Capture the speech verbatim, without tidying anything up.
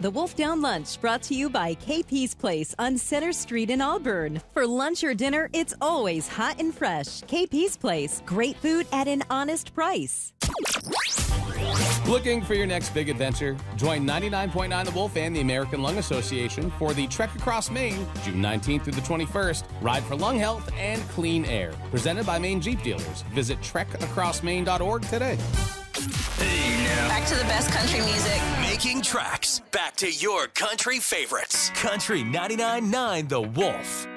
The Wolf Down Lunch brought to you by K P's Place on Center Street in Auburn. For lunch or dinner, it's always hot and fresh. K P's Place, great food at an honest price. Looking for your next big adventure? Join ninety-nine point nine The Wolf and the American Lung Association for the Trek Across Maine, June nineteenth through the twenty-first. Ride for lung health and clean air. Presented by Maine Jeep Dealers. Visit trek across maine dot org today. Hey now. Back to the best country music. Making tracks. Back to your country favorites. Country ninety-nine point nine The Wolf.